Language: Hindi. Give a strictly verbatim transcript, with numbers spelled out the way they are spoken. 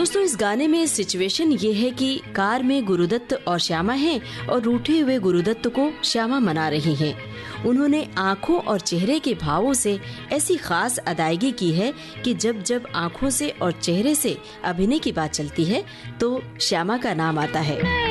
दोस्तों, इस गाने में सिचुएशन ये है कि कार में गुरुदत्त और श्यामा हैं और रूठे हुए गुरुदत्त को श्यामा मना रही हैं। उन्होंने आंखों और चेहरे के भावों से ऐसी खास अदायगी की है कि जब जब आंखों से और चेहरे से अभिनय की बात चलती है तो श्यामा का नाम आता है।